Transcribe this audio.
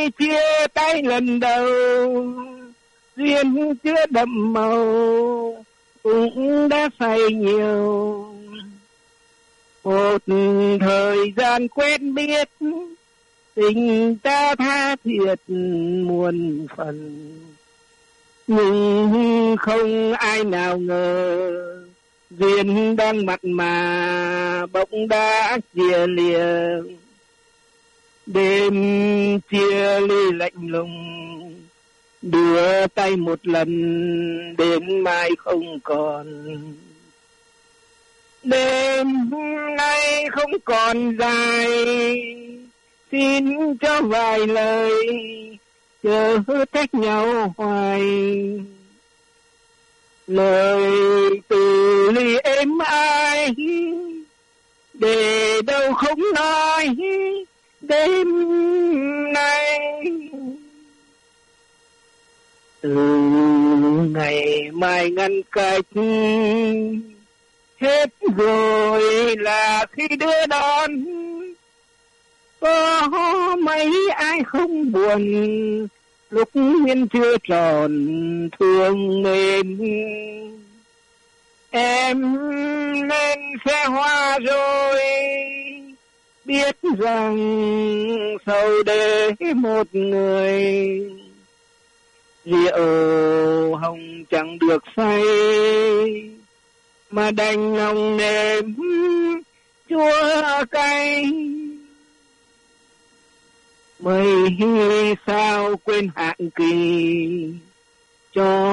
chia tay lần đầu, duyên chưa đậm màu cũng đã say nhiều. Một thời gian quen biết, tình ta tha thiết muôn phần, nhưng không ai nào ngờ duyên đang mặn mà bỗng đã chia lìa. Đêm chia ly lạnh lùng, đưa tay một lần đến mai không còn. Đêm nay không còn dài, xin cho vài lời chớ trách nhau hoài. Lời từ ly êm ai để đâu không nói đêm nay. Từ ngày mai ngăn cách hết rồi là khi đưa đón, có mấy ai không buồn lúc duyên chưa tròn thương mến. Em lên xe hoa rồi biết rằng sầu để một người, rượu hồng chẳng được say mà đành lòng nếm chua cay. Mây sao quên hạn kỳ cho